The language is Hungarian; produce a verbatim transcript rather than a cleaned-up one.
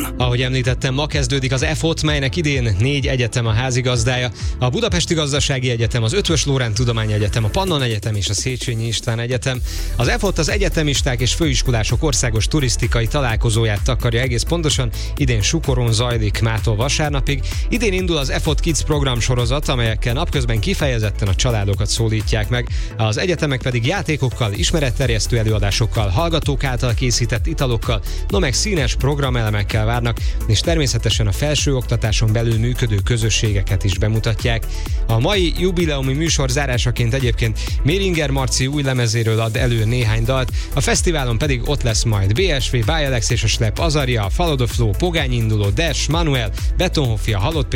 Ahogy említettem, ma kezdődik az F hat, melynek idén négy egyetem a házigazdája. A Budapesti Gazdasági Egyetem, az Eötvös Loránd Tudományegyetem, a Pannon Egyetem és a Széchenyi István Egyetem. Az F hat az egyetemisták és főiskolások országos turisztikai találkozóját takarja egész pontosan. Idén Sukoron zajlik mától vasárnapig. Idén indul az F hat Kids programsorozat, amelyekkel napközben kifejezetten a családokat szólítják meg. Az egyetemek pedig játékokkal, ismeretterjesztő előadásokkal, hallgatók által készített italokkal, no meg színes programelemekkel várnak, és természetesen a felsőoktatáson belül működő közösségeket is bemutatják. A mai jubileumi műsor zárásaként egyébként Méringer Marci új lemezéről ad elő néhány dalt, a fesztiválon pedig ott lesz majd bé es vé, Bájelex és a Slep, Azaria, Follow the Flow, Pogány induló, Dash, Manuel, Betonhoffi, a Halott